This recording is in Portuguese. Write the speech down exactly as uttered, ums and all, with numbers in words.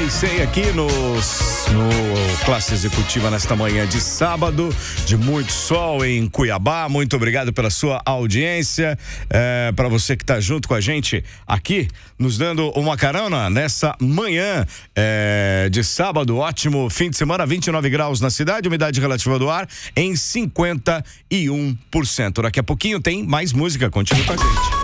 Sensei aqui nos, no Classe Executiva nesta manhã de sábado, de muito sol em Cuiabá. Muito obrigado pela sua audiência, é, para você que está junto com a gente aqui, nos dando uma carona nessa manhã é, de sábado. Ótimo fim de semana, vinte e nove graus na cidade, umidade relativa do ar em cinquenta e um por cento. Daqui a pouquinho tem mais música, continue com a gente.